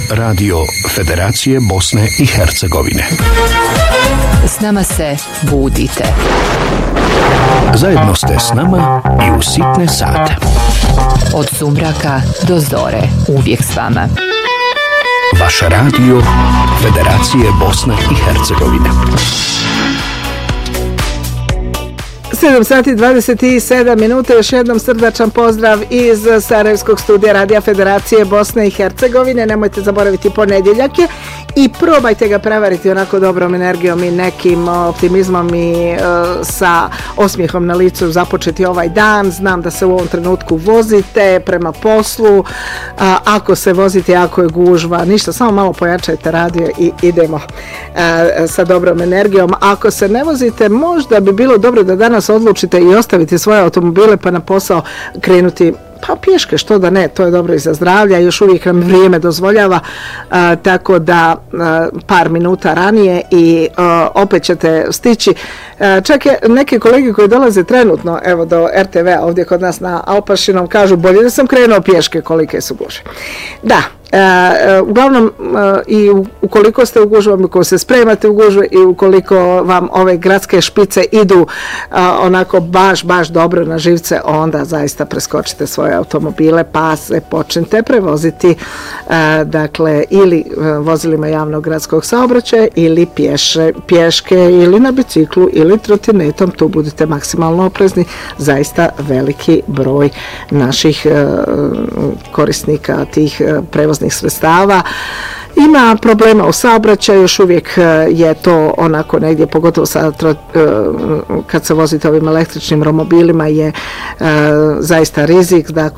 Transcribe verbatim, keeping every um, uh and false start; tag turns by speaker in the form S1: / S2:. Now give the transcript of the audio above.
S1: Radio Federacije Bosne i Hercegovine.
S2: S nama se budite.
S1: Zajedno ste s nama i u sitne sate.
S2: Od sumraka do zore, uvijek s vama.
S1: Vaš radio Federacije Bosne i Hercegovine.
S3: sedam sati dvadeset sedam minuta, još jednom srdačan pozdrav iz Sarajevskog studija Radija Federacije Bosne i Hercegovine. Nemojte zaboraviti ponedjeljak je i probajte ga prevariti onako dobrom energijom i nekim optimizmom i uh, sa osmijehom na licu započeti ovaj dan. Znam da se u ovom trenutku vozite prema poslu, a, ako se vozite, ako je gužva, ništa, samo malo pojačajte radio i idemo uh, sa dobrom energijom. Ako se ne vozite, možda bi bilo dobro da danas odlučite i ostaviti svoje automobile pa na posao krenuti pa pješke, što da ne, to je dobro i za zdravlje, još uvijek nam vrijeme dozvoljava, a, tako da a, par minuta ranije i a, opet ćete stići. A, čak je neke kolege koji dolaze trenutno evo do er te ve ovdje kod nas na Alpašinom kažu bolje da sam krenuo pješke, kolike su gužve. Da, E, uglavnom e, i u, ukoliko ste u gužvama, ukoliko se spremate u gužve i ukoliko vam ove gradske špice idu a, onako baš, baš dobro na živce, onda zaista preskočite svoje automobile pa se počnete prevoziti a, dakle ili vozilima javnog gradskog saobraćaja ili pješe, pješke ili na biciklu ili trotinetom, tu budite maksimalno oprezni, zaista veliki broj naših a, korisnika tih prevoznika sredstava ima problema u saobraćaju, još uvijek je to onako negdje, pogotovo sad kad se vozite ovim električnim romobilima je zaista rizik, dakle